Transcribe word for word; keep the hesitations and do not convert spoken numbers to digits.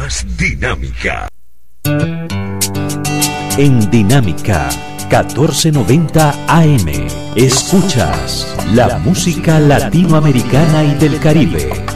más dinámica. En Dinámica catorce noventa A M escuchas la música latinoamericana y del Caribe.